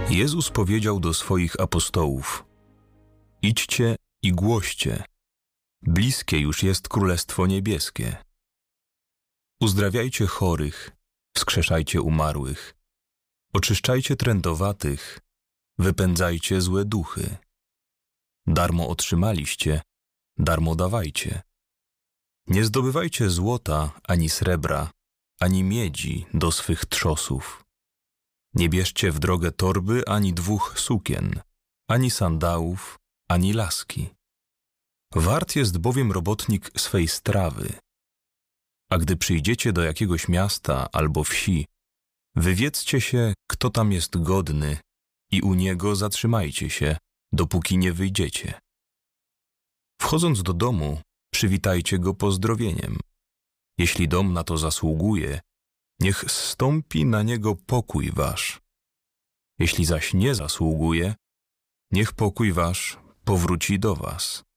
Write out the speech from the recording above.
Jezus powiedział do swoich apostołów: idźcie i głoście, bliskie już jest Królestwo Niebieskie. Uzdrawiajcie chorych, wskrzeszajcie umarłych, oczyszczajcie trędowatych, wypędzajcie złe duchy. Darmo otrzymaliście, darmo dawajcie. Nie zdobywajcie złota ani srebra, ani miedzi do swych trzosów. Nie bierzcie w drogę torby ani 2 sukien, ani sandałów, ani laski. Wart jest bowiem robotnik swej strawy. A gdy przyjdziecie do jakiegoś miasta albo wsi, wywiedzcie się, kto tam jest godny, i u niego zatrzymajcie się, dopóki nie wyjdziecie. Wchodząc do domu, przywitajcie go pozdrowieniem. Jeśli dom na to zasługuje, niech zstąpi na niego pokój wasz. Jeśli zaś nie zasługuje, niech pokój wasz powróci do was.